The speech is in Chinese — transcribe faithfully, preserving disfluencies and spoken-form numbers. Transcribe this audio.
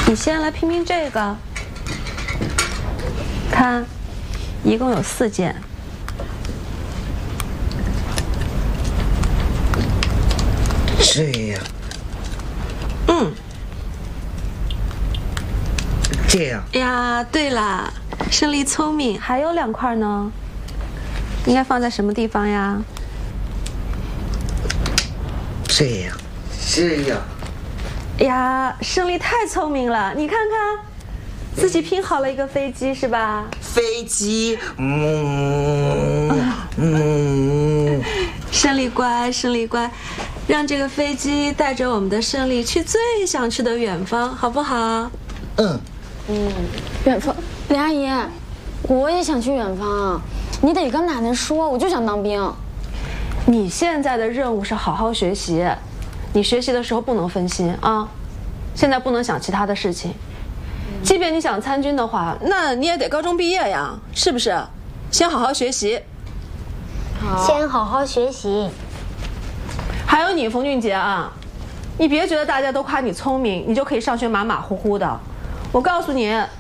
你先来拼拼这个，看，一共有四件。 这样。 嗯。 这样。 哎呀，对了，胜利聪明，还有两块呢，应该放在什么地方呀？ 这样。这样。 哎呀，胜利太聪明了，你看看，自己拼好了一个飞机是吧？ 飞机，嗯嗯。 胜利乖，胜利乖，让这个飞机带着我们的胜利去最想去的远方，好不好？ 嗯嗯，远方，林阿姨，我也想去远方，你得跟奶奶说，我就想当兵。 你现在的任务是好好学习。你学习的时候不能分心啊，现在不能想其他的事情。即便你想参军的话，那你也得高中毕业呀，是不是？先好好学习。 好， 先好好学习。 还有你，冯俊杰啊，你别觉得大家都夸你聪明，你就可以上学马马虎虎的。我告诉你，